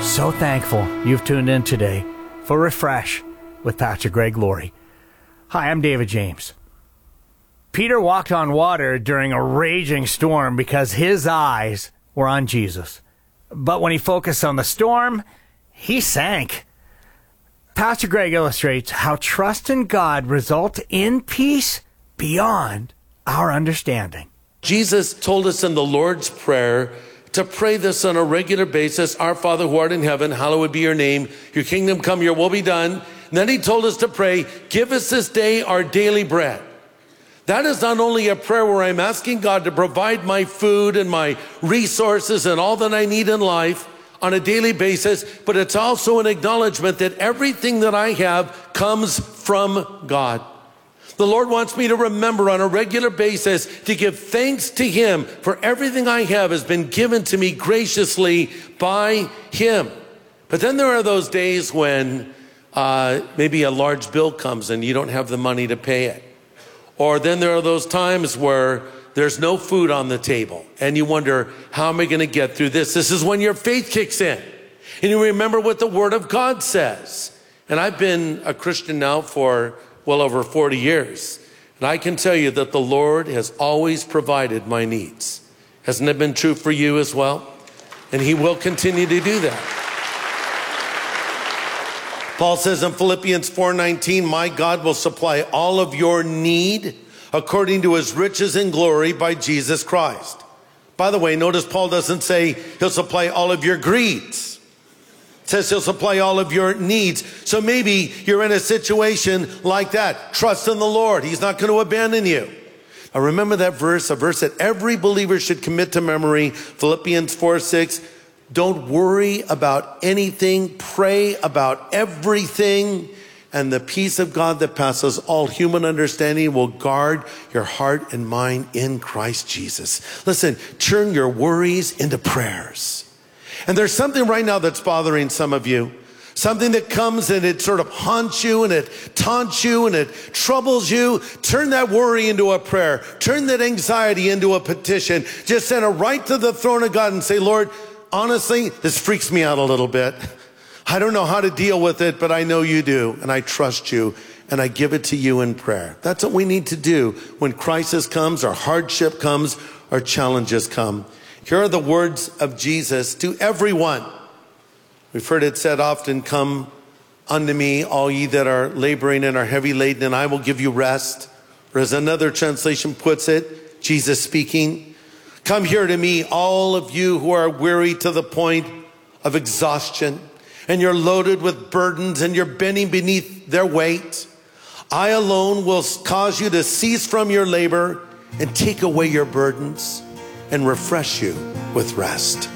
So thankful you've tuned in today for Refresh with Pastor Greg Laurie. Hi, I'm David James. Peter walked on water during a raging storm because his eyes were on Jesus. But when he focused on the storm, he sank. Pastor Greg illustrates how trust in God results in peace beyond our understanding. Jesus told us in the Lord's Prayer to pray this on a regular basis. Our Father who art in heaven, hallowed be your name. Your kingdom come, your will be done. And then he told us to pray, give us this day our daily bread. That is not only a prayer where I'm asking God to provide my food and my resources and all that I need in life on a daily basis, but it's also an acknowledgement that everything that I have comes from God. The Lord wants me to remember on a regular basis to give thanks to Him for everything I have has been given to me graciously by Him. But then there are those days when maybe a large bill comes and you don't have the money to pay it. Or then there are those times where there's no food on the table and you wonder, how am I going to get through this? This is when your faith kicks in and you remember what the Word of God says. And I've been a Christian now for well over 40 years. And I can tell you that the Lord has always provided my needs. Hasn't it been true for you as well? And He will continue to do that. Paul says in Philippians 4:19, my God will supply all of your need according to His riches and glory by Jesus Christ. By the way, notice Paul doesn't say He'll supply all of your greeds. It says He'll supply all of your needs. So maybe you're in a situation like that. Trust in the Lord. He's not going to abandon you. Now remember that verse, a verse that every believer should commit to memory, Philippians 4:6. Don't worry about anything. Pray about everything. And the peace of God that passes all human understanding will guard your heart and mind in Christ Jesus. Listen, turn your worries into prayers. And there's something right now that's bothering some of you. Something that comes and it sort of haunts you and it taunts you and it troubles you. Turn that worry into a prayer. Turn that anxiety into a petition. Just send it right to the throne of God and say, Lord, honestly, this freaks me out a little bit. I don't know how to deal with it, but I know you do. And I trust you and I give it to you in prayer. That's what we need to do when crisis comes or hardship comes or challenges come. Here are the words of Jesus to everyone. We've heard it said often, come unto me, all ye that are laboring and are heavy laden, and I will give you rest. Or as another translation puts it, Jesus speaking, come here to me, all of you who are weary to the point of exhaustion, and you're loaded with burdens and you're bending beneath their weight. I alone will cause you to cease from your labor and take away your burdens and refresh you with rest.